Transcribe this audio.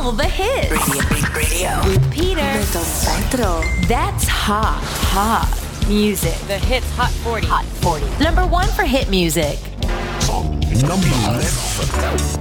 All the hits. Radio. With Peter. De Don Pedro. That's hot music. The Hits Hot 40. Hot 40. Number 1 for hit music. Number 11.